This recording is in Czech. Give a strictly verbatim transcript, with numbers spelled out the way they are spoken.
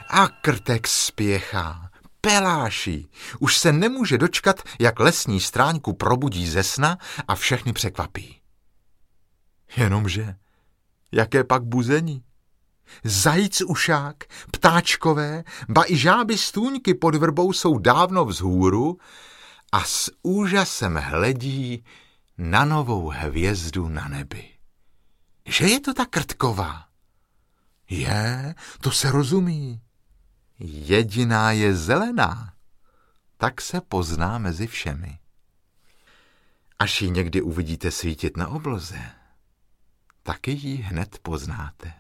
A krtek spěchá, peláší. Už se nemůže dočkat, jak lesní stráňku probudí ze sna a všechny překvapí. Jenomže, jaké pak buzení? Zajíc ušák, ptáčkové, ba i žáby stůňky pod vrbou jsou dávno vzhůru a s úžasem hledí na novou hvězdu na nebi. Že je to ta krtková? Je, to se rozumí. Jediná je zelená, tak se pozná mezi všemi. Až ji někdy uvidíte svítit na obloze, taky ji hned poznáte.